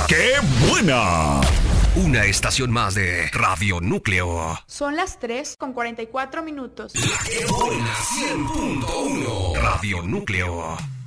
¡Qué buena! Una estación más de Radio Núcleo. Son las 3:44. La que buena 100.1 Radio Núcleo.